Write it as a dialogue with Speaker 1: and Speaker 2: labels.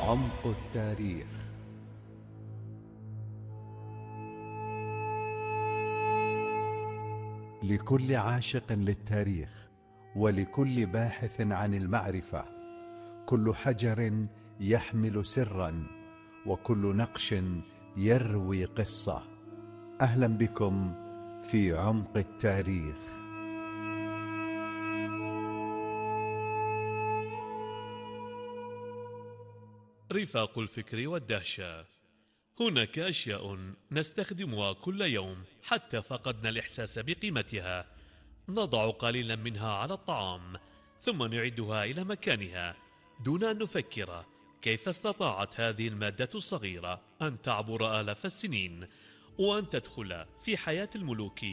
Speaker 1: عمق التاريخ. لكل عاشق للتاريخ ولكل باحث عن المعرفة، كل حجر يحمل سرا وكل نقش يروي قصة. أهلا بكم في عمق التاريخ.
Speaker 2: رفاق الفكر والدهشة. هناك أشياء نستخدمها كل يوم حتى فقدنا الإحساس بقيمتها. نضع قليلا منها على الطعام ثم نعيدها إلى مكانها دون أن نفكر كيف استطاعت هذه المادة الصغيرة أن تعبر آلاف السنين وأن تدخل في حياة الملوك